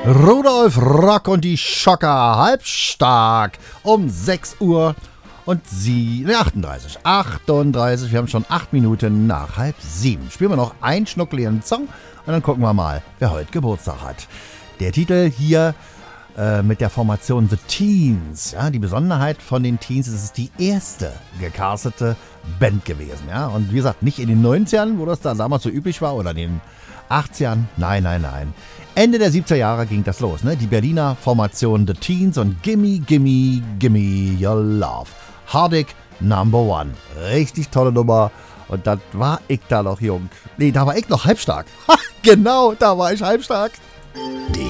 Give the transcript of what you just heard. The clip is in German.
Rudolf Rock und die Schocker, halbstark, um 6 Uhr und 38. Wir haben schon 8 Minuten nach halb 7. Spielen wir noch einen schnuckeligen Song und dann gucken wir mal, wer heute Geburtstag hat. Der Titel hier mit der Formation The Teens. Ja, die Besonderheit von den Teens ist, es ist die erste gecastete Band gewesen. Ja? Und wie gesagt, nicht in den 90ern, wo das da damals so üblich war, oder in den 80ern. Nein. Ende der 70er Jahre ging das los. Ne? Die Berliner Formation The Teens und Gimme, Gimme, Gimme Your Love. Hardik Number One. Richtig tolle Nummer. Und dann war ich da noch jung. Nee, da war ich noch halbstark. Ha, genau, da war ich halbstark.